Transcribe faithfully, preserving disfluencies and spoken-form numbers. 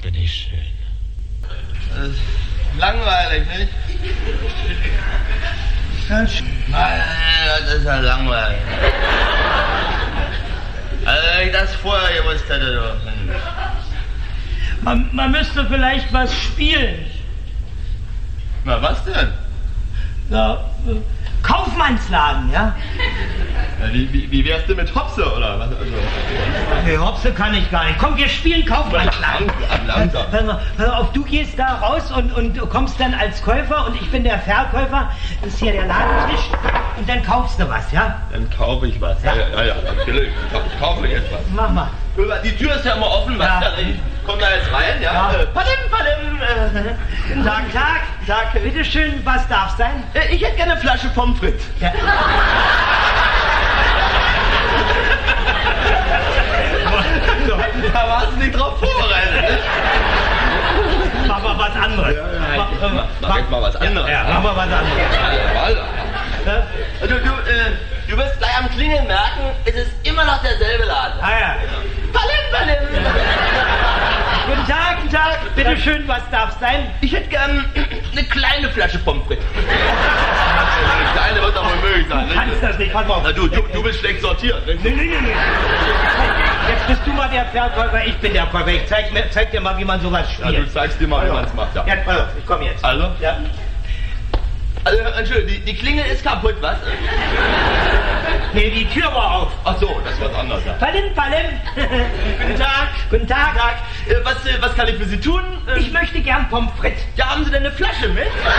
bitteschön. Das ist langweilig, nicht? Nein, das ist ja langweilig. Also, wenn ich das vorher gewusst hätte, doch. Man, man müsste vielleicht was spielen. Na, was denn? Ja, äh, Kaufmannsladen, ja? Ja, wie, wie, wie wär's denn mit Hopse, oder was? Also, Nee, Hopse kann ich gar nicht. Komm, wir spielen Kaufmannsladen. Langsam, langsam. Hör mal, hör mal auf, du gehst da raus und, und kommst dann als Käufer und ich bin der Verkäufer. Das ist hier der Ladentisch. Und dann kaufst du was, ja? Dann kaufe ich was. Ja, ja, ja, ja natürlich. Ich kaufe jetzt was. Mach mal. Die Tür ist ja immer offen, was? Ja. Ja. Ich komm da jetzt rein, ja? Ja. Äh, Palim, palim. Äh, Guten Tag, Tag. Tag. Bitteschön, was darf sein? Äh, Ich hätte gerne eine Flasche Pommes frites. Ja. Da warst du nicht drauf vorbereitet, ne? Mach mal was anderes. Ja, ja. Mach, mach, Mach jetzt mal was anderes. Ja, mach mal was anderes. Ja, Ja? Du, du, äh, du wirst gleich am Klingeln merken, es ist immer noch derselbe Laden. Ah ja. Palim, palim. Guten Tag, guten Tag. Bitteschön, was darf sein? Ich hätte gern eine kleine Flasche Pommes frites. Eine kleine wird doch wohl möglich sein, Du kannst nicht? das nicht. Pass mal auf. Na, du, du, du bist schlecht sortiert, nicht? Nee, nee, nee, nee. Jetzt bist du mal der Verkäufer, ich bin der Käufer. Ich zeig, mir, zeig dir mal, wie man sowas Ja, du spielt. zeigst dir mal, wie man es macht, ja. Ja, pass auf, ich komm jetzt. Also? Ja. Also, Entschuldigung, die, die Klingel ist kaputt, was? Nee, die Tür war auf. Ach so, das ist was anderes, ja. Palim, palim. Guten Tag. Guten Tag. Guten Tag. Äh, was, äh, was kann ich für Sie tun? Ähm, Ich möchte gern Pommes frites. ja, haben Sie denn eine Flasche mit?